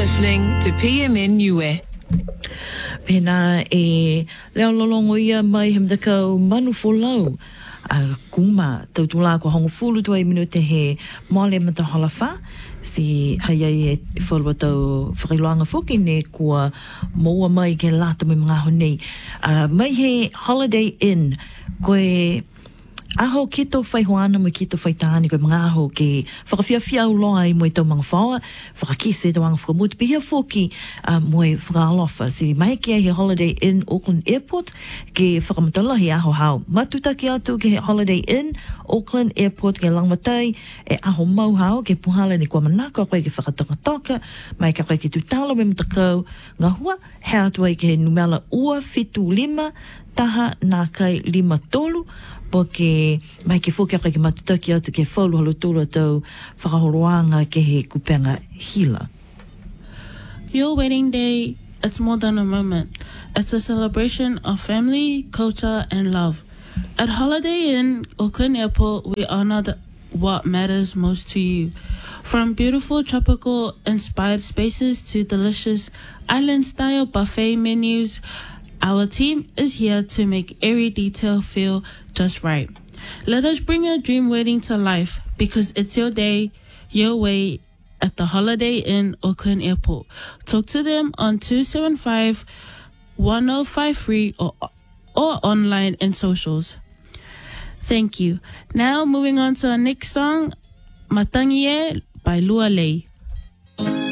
listening to PMN Niue. Pena e leo lolongo ia mai hem takau manu folau. A kuma tautula ko hongo fulu tua I minute he mole mata halafa si hayai e whalua tau whakailoanga whoki ne kua moa mai ke lata me mga honei. Mai he Holiday Inn koe aho kito whai hoana mo kito whai tāni koe mga aho ke whakawhiawhia uloa I mo I tau mga whaua whakakise tau anga whakamutu pihia whoki mo I whakalofa si mai kia he Holiday Inn Auckland Airport ke whakamatalahi aho hao matutaki atu ke he Holiday Inn Auckland Airport ke langmatai e aho mau hao ke puhala ni kua manaka koe ke whakatakataka mai ka koe ke tutala me matakau ngā hua he atua I ke he numela ua fitu lima taha nā kai lima tolu porque mai ke foka ke matutaki atu ke whaulu halutula tau whakahoroanga ke he kupenga hila. Your wedding day, it's more than a moment. It's a celebration of family, culture and love. At Holiday Inn Auckland Airport, we honor what matters most to you. From beautiful tropical inspired spaces to delicious island-style buffet menus, our team is here to make every detail feel just right. Let us bring your dream wedding to life because it's your day, your way at the Holiday Inn Auckland Airport. Talk to them on 275-1053 or online and socials. Thank you. Now moving on to our next song, Matangie by Lua Lei.